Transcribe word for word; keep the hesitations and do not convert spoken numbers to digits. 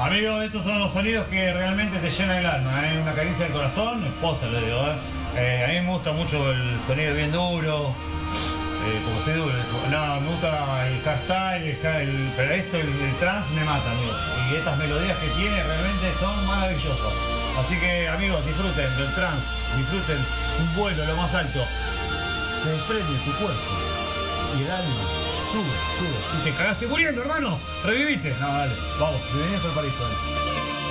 Amigos, estos son los sonidos que realmente te llenan el alma, ¿eh? Una caricia del corazón, posta lo digo, ¿eh? Eh, a mí me gusta mucho el sonido bien duro, eh, como se duro, no, me gusta el hardstyle, el, el, pero esto, el, el trance me mata, amigos. Y estas melodías que tiene realmente son maravillosas. Así que, amigos, disfruten del trance, disfruten un vuelo lo más alto. Se desprende tu cuerpo y el alma sube, sube. Y te cagaste muriendo, hermano. Reviviste. No, dale, vamos, bienvenidos al paraíso.